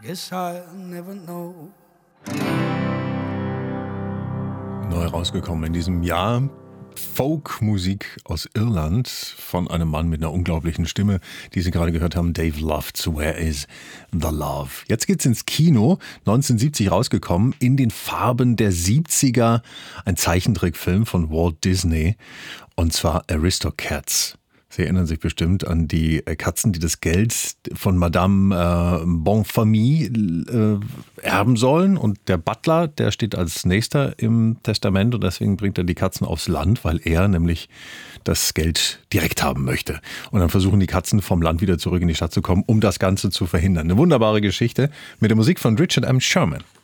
Guess I'll never know. Neu rausgekommen in diesem Jahr. Folkmusik aus Irland von einem Mann mit einer unglaublichen Stimme, die Sie gerade gehört haben, Dave Lofts, Where is the Love? Jetzt geht's ins Kino, 1970 rausgekommen, in den Farben der 70er, ein Zeichentrickfilm von Walt Disney, und zwar Aristocats. Sie erinnern sich bestimmt an die Katzen, die das Geld von Madame Bonfamille erben sollen. Und der Butler, der steht als Nächster im Testament und deswegen bringt er die Katzen aufs Land, weil er nämlich das Geld direkt haben möchte. Und dann versuchen die Katzen vom Land wieder zurück in die Stadt zu kommen, um das Ganze zu verhindern. Eine wunderbare Geschichte mit der Musik von Richard M. Sherman.